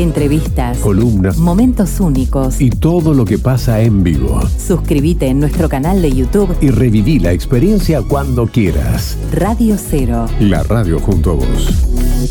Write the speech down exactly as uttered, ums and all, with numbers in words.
Entrevistas, columnas, momentos únicos y todo lo que pasa en vivo. Suscríbete en nuestro canal de YouTube y reviví la experiencia cuando quieras. Radio Cero. La radio junto a vos.